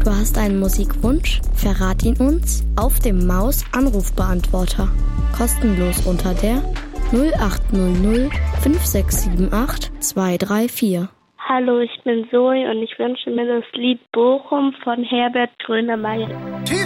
Du hast einen Musikwunsch? Verrat ihn uns auf dem Maus-Anrufbeantworter. Kostenlos unter der 0800 5678 234. Hallo, ich bin Zoe und ich wünsche mir das Lied Bochum von Herbert Grönemeyer.